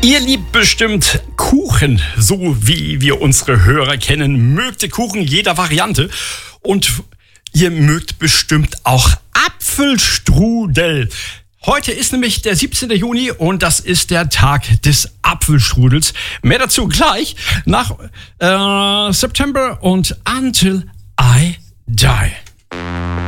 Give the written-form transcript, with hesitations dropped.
Ihr liebt bestimmt Kuchen, so wie wir unsere Hörer kennen. Mögt ihr Kuchen jeder Variante und ihr mögt bestimmt auch Apfelstrudel. Heute ist nämlich der 17. Juni und das ist der Tag des Apfelstrudels. Mehr dazu gleich nach September und Until I Die.